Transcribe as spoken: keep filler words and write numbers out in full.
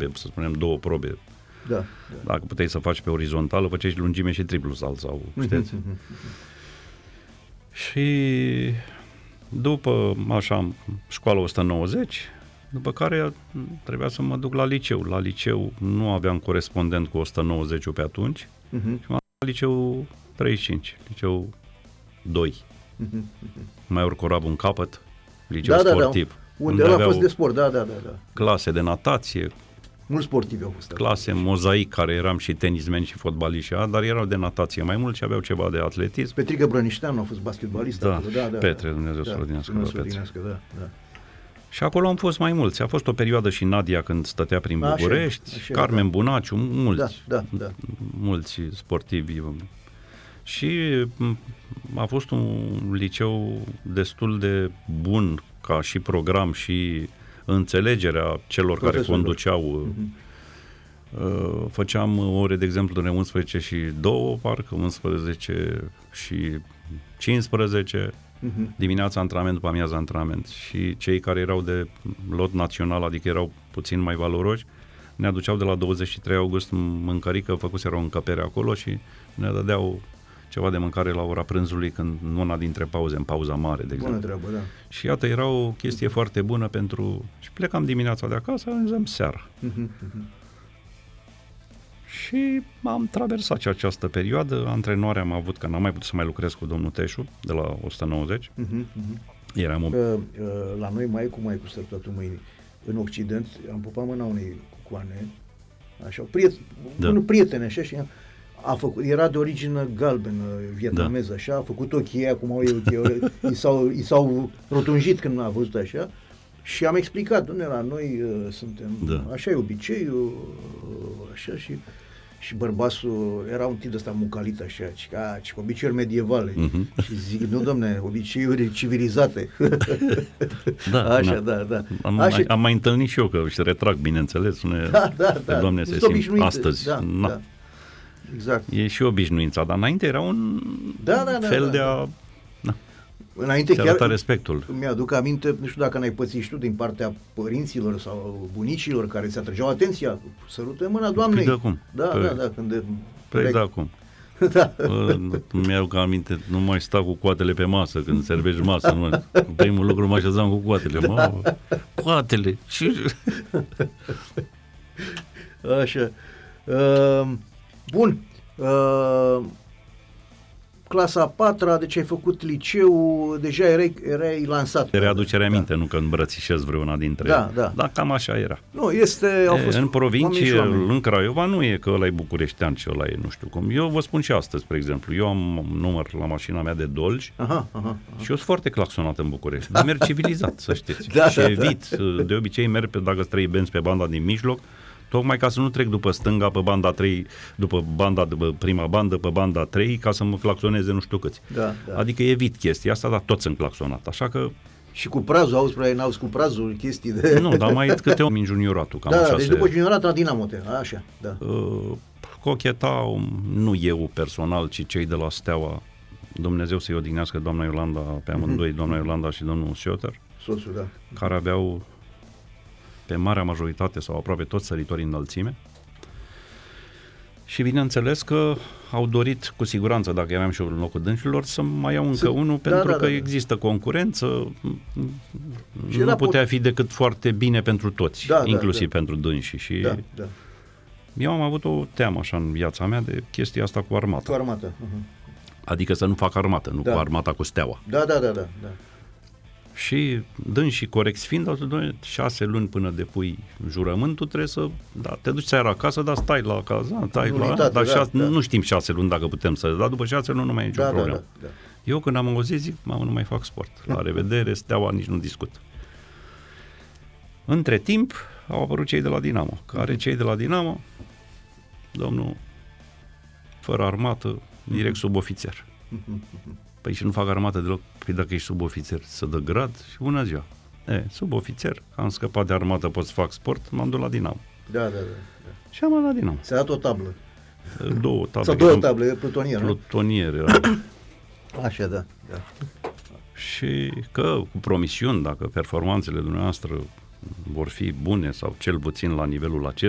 probe, să spunem două probe. Da, da. Dacă puteai să faci pe orizontală, făceai lungime și triplu salt sau, știți? Și după, așa, școala o sută nouăzeci, după care trebuia să mă duc la liceu. La liceu nu aveam corespondent cu o sută nouăzeci pe atunci uh-huh. și m-am dus la liceu treizeci și cinci, liceu doi. Uh-huh. Mai urc corabul în capăt, liceu da, sportiv. Da, da. Unde, unde a fost de sport, da, da, da, da. Clase de natație. Mulți sportivi au fost. Clase mozaic, care eram și tenismeni și fotbaliști, dar erau de natație mai mult și aveau ceva de atletism. Petrică Brănișteanu a fost basketbalist. Da, acolo. Da, da, Petre, da. Dumnezeu da, să-l odinească, da, Petre. Da, da. Și acolo am fost mai mulți. A fost o perioadă și Nadia când stătea prin București, așa, așa, Carmen da. Bunaciu, mulți, da, da, da. mulți sportivi. Și a fost un liceu destul de bun ca și program și înțelegerea celor care conduceau. Uh-huh. Făceam ore, de exemplu, de unsprezece și doi, parcă unsprezece și cincisprezece, uh-huh. dimineața antrenament, după amiază antrenament. Și cei care erau de lot național, adică erau puțin mai valoroși, ne aduceau de la douăzeci și trei august mâncărică, făcuseră o încăpere acolo și ne dădeau ceva de mâncare la ora prânzului, când în una dintre pauze, în pauza mare, de exemplu. Bună treabă, da. Și iată, era o chestie foarte bună pentru... Și plecam dimineața de acasă, ajungeam seara. Uh-huh, uh-huh. Și am traversat această perioadă. Antrenoarea am avut, că n-am mai putut să mai lucrez cu domnul Teșu, de la o sută nouăzeci. Uh-huh, uh-huh. Eram o... uh, uh, la noi, mai cu mai cu săptătul mâini, în Occident, am pupat mâna unei cucoane, așa, priet, da. un prieten, așa, și a făcut, era de origine galbenă, vietnameză, da. Așa, a făcut ochii aia, cum au ei ochii, i, s-au, i s-au rotunjit când a văzut așa, și am explicat, dom'le, la noi uh, suntem, da. Așa e obiceiul, uh, așa, și și bărbatul era un tip de ăsta mucalit așa, ca obiceiuri medievale. Uh-huh. Și zic, nu, domne, obiceiuri civilizate. Da, așa, da, da, da. Am, așa. Mai, am mai întâlnit și eu, că și retrag, bineînțeles, ne, da, da, da. Doamne, se simt astăzi. Da, da. Exact. E și obișnuința, dar înainte era un da, da, da, fel da, de a... Da. Înainte chiar respectul. Mi-aduc aminte, nu știu dacă n-ai pățit și tu din partea părinților sau bunicilor care ți atrăgeau atenția, sărută mâna Doamnei. Păi de acum. Da, păi, da, da, când de... Păi de acum. Da. Mi-aduc aminte, nu mai stau cu coatele pe masă când servești masă. Nu, primul lucru mă așezam cu coatele. Mă, coatele! Așa. Uh, bun. Uh, clasa a patra, deci ai făcut liceu, deja erai, erai lansat. De readucere aminte, da. Nu că îmbrățișez vreuna dintre da, ele. Da, Dar cam așa era. Nu, este... Au fost e, în provincie, în Craiova, nu e că ăla e bucureștean și ăla e nu știu cum. Eu vă spun și astăzi, spre exemplu, eu am număr la mașina mea de Dolj, aha, aha, aha. Și eu sunt foarte claxonat în București. Dar merg civilizat, să știți. Da, și da, evit, da. De obicei merg pe, dacă trei benzi pe banda din mijloc, tocmai ca să nu trec după stânga pe banda trei, după banda, după prima bandă pe banda trei, ca să mă claxoneze nu știu câți. Da, da. Adică evit chestia asta, dar toți sunt claxonat. Așa că... Și cu prazul, auzi, prea n-auzi cu prazul chestii de... Nu, dar mai câte un junioratul, cam da, așa. Deci se... după juniorat la Dinamo te, așa, da. Uh, cochetau, nu eu personal, ci cei de la Steaua, Dumnezeu să-i odihnească, doamna Iolanda, pe amândoi, mm-hmm. doamna Iolanda și domnul Sioter, soțul, da. Care aveau pe marea majoritate sau aproape toți săritorii înălțime. Și bineînțeles că au dorit, cu siguranță, dacă eram și eu în locul dânșilor, să mai iau încă să... unul, da, pentru da, că da, există concurență, și nu putea pot... fi decât foarte bine pentru toți, da, inclusiv da, da. pentru dânșii. Și da, da. eu am avut o teamă așa în viața mea de chestia asta cu armata. Cu armata. Uh-huh. Adică să nu fac armată, nu da. cu armata cu Steaua. Da, da, da, da. da. Și dânșii corecți fiind, au zis, șase luni până depui jurământul, trebuie să, da, te duci seara acasă, dar stai la casă, stai la, dar da, șase, da. Nu știm șase luni dacă putem să, dar după șase luni nu mai e nicio da, problemă. Da, da, da. Eu când am auzit, zic, mamă, nu mai fac sport. La revedere, Steaua, nici nu discut. Între timp, au apărut cei de la Dinamo, care cei de la Dinamo, domnul, fără armată, direct subofițer. Păi și nu fac armată deloc, păi dacă ești subofițer, să dă grad și bună ziua. E, subofițer, am scăpat de armată, pot să fac sport, m-am dus la Dinamo. Da, da, da. da. Și am la Dinamo. Ți-a dat o tablă. Două table. Sau două table, plutonier, nu? Plutonier era. Așa, da, da. Și că cu promisiuni, dacă performanțele dumneavoastră vor fi bune sau cel puțin la nivelul acesta,